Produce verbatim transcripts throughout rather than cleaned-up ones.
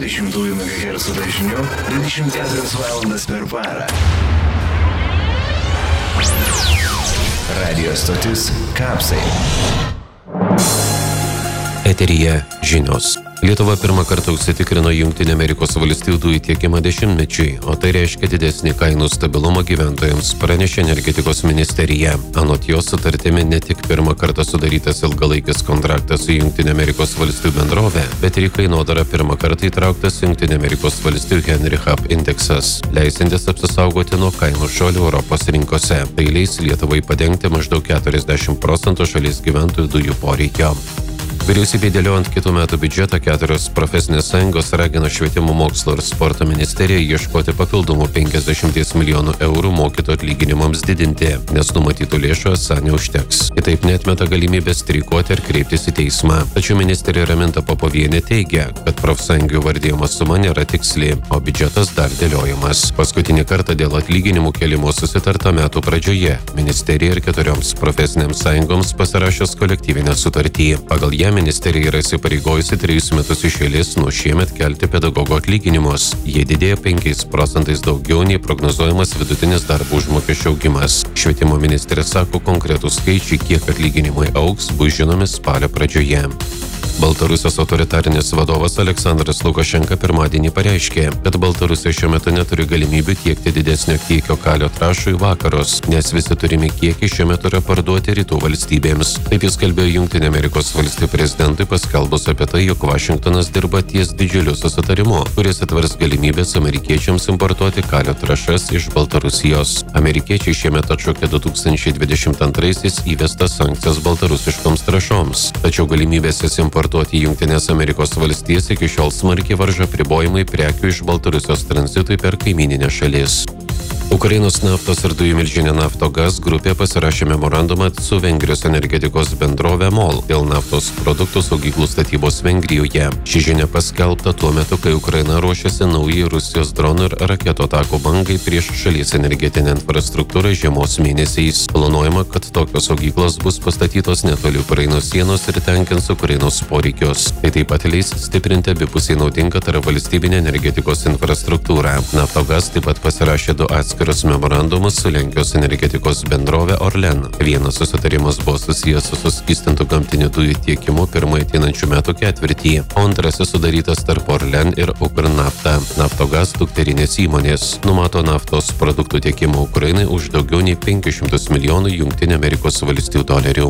dvidešimt megahercų dažniu dvidešimt keturias valandas per parą. Radio stotis Kapsai. Eteryje žinios. Lietuva pirmą kartą užsitikrino Jungtinių Amerikos valstijų dujų tiekimą dešimtmečiui, o tai reiškia didesnį kainų stabilumą gyventojams, pranešė energetikos ministerija. Anot jos sutartimi ne tik pirmą kartą sudarytas ilgalaikis kontraktas su Jungtinių Amerikos valstijų bendrove, bet ir į kainodarą pirmą kartą įtrauktas Jungtinių Amerikos valstijų Henry Hub indeksas, leisintis apsisaugoti nuo kainų šuolių Europos rinkose. Tai leis Lietuvai padengti maždaug keturiasdešimt procentų šalies gyventojų dujų poreikio. Vyriausybė dėliojant kitų metų biudžetą, keturios profesinės sąjungos ragino švietimo, mokslo ir sporto ministeriją ieškoti papildomų penkiasdešimt milijonų eurų mokytojų atlyginimams didinti, nes numatytų lėšų esą neužteks. Kitaip neatmeta galimybę streikuoti ar kreiptis į teismą. Tačiau ministerija Raminta Popovienė teigia, kad profsąjungų vardijama suma nėra tiksli, o biudžetas dar dėliojamas. Paskutinį kartą dėl atlyginimų kelimo susitarta metų pradžioje. Ministerija ir keturioms profesinėms sąjungoms pasirašęs kolektyvinę sutartį. Pagal ją ministerija yra įsipareigojusi trejus metus iš eilės nuo šiemet kelti pedagogų atlyginimus. Jie didėja penkiais procentais daugiau nei prognozuojamas vidutinis darbo užmokesčio augimas. Švietimo ministrė sako, konkretūs skaičiai, kiek atlyginimai augs, bus žinomi spalio pradžioje. Baltarusijos autoritarinis vadovas Aleksandras Lukašenka pirmadienį pareiškė, kad Baltarusija šiuo metu neturi galimybių tiekti didesnio kiekio kalio trąšų į vakarus, nes visi turimi kiekiai šiuo metu yra parduoti rytų valstybėms. Taip jis kalbėjo Jungtinių Amerikos valstijų prezidentui paskelbus apie tai, jog Vašingtonas dirba ties didžiuliu susitarimu, kuris atvers galimybės amerikiečiams importuoti kalio trąšas iš Baltarusijos. Amerikiečiai šiemet atšaukė du tūkstančiai dvidešimt antraisiais įvestas sankcijas baltarusiškoms trąšoms, tačiau galimybės jas importuoti Importuoti Jungtinės Amerikos valstijas iki šiol smarkiai varžo apribojimai prekių iš Baltarusijos tranzitui per kaimyninę šalis. Ukrainos naftos ir dujų milžinė Naftogaz grupė pasirašė memorandumą su Vengrijos energetikos bendrove MOL dėl naftos produktų saugyklų statybos Vengrijoje. Ši žinia paskelbta tuo metu, kai Ukraina ruošiasi naujai Rusijos dronų ir raketų atakų bangai prieš šalies energetinę infrastruktūrą žiemos mėnesiais. Planuojama, kad tokios saugyklos bus pastatytos netoli Ukrainos sienos ir tenkins Ukrainos poreikius. Tai taip pat leis stiprinti abipusiai naudingą tarpvalstybinę energetikos infrastruktūrą. Naftogaz taip pat pasirašė du atskirus Atskiras memorandumas su Lenkijos energetikos bendrove Orlen. Vienas susitarimas buvo susijęs su suskystintų gamtinių dujų tiekimu pirmąjį ateinančių metų ketvirtį, o antrasis sudarytas tarp Orlen ir Ukrnafta. Naftogaz dukterinės įmonės numato naftos produktų tiekimo Ukrainai už daugiau nei penkis šimtus milijonų Jungtinių Amerikos valstijų dolerių.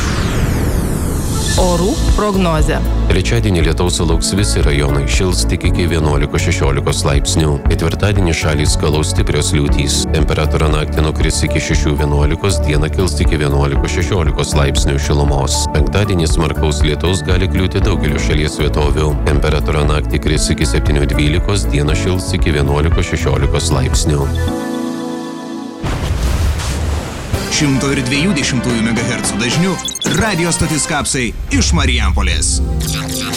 Orų prognozė. Trečiadienį lietaus sulauks visi rajonai, šils tik iki vienuolikos šešiolikos laipsnių. Ketvirtadienį šalį skalaus stiprios liūtys. Temperatūra naktį nukris iki šešių vienuolikos, dieną kils iki vienuolikos šešiolikos laipsnių šilumos. Penktadienį smarkaus lietaus gali kliūti daugeliu šalies vietovių. Temperatūra naktį kris iki septynių dvylikos, dieną šils iki vienuolikos šešiolikos laipsnių. šimto dviejų dešimtųjų megahercų dažniu radio stotis Kapsai iš Marijampolės.